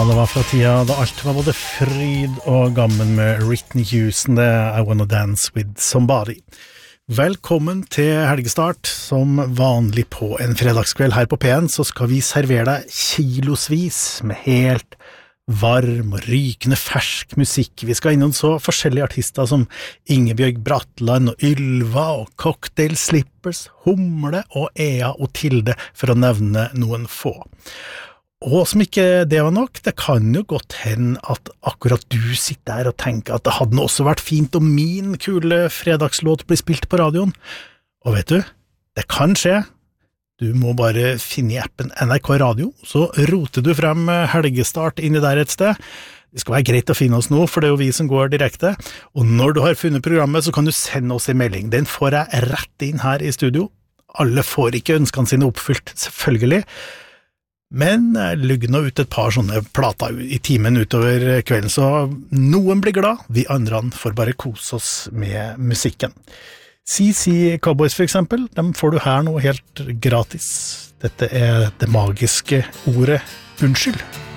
det var fra tida da alt var både fryd og gammen med Whitney Houston, det I Wanna Dance With Somebody. Velkommen til helgestart. Som vanlig på en fredagskveld her på P1 så skal vi servere deg kilosvis med helt varm og rykende fersk musikk. Vi skal innom så forskjellige artister som Ingebjørg Bratland og Ylva og Cocktail Slippers, Humle og Ea og Tilde, for å nevne noen få. Og som ikke det var nok, det kan jo godt hende at akkurat du sitter der og tenker at det hadde nå også vært fint om min kule fredagslåt blir spilt på radioen. Og vet du, det kan skje. Du må bare finne i appen NRK Radio, så roter du frem helgestart inni der et sted. Det skal være greit å finne oss nå, for det er jo vi som går direkte. Og når du har funnet programmet, så kan du sende oss en melding. Den får jeg rett inn her i studio. Alle får ikke ønskene sine oppfylt, selvfølgelig. Men jeg lugger nå ut et par sånne plater i timen utover kvelden, så noen blir glad, vi andre får bare kose oss med musikken. CC Cowboys for eksempel, dem får du her nå helt gratis. Dette er det magiske ordet unnskyld.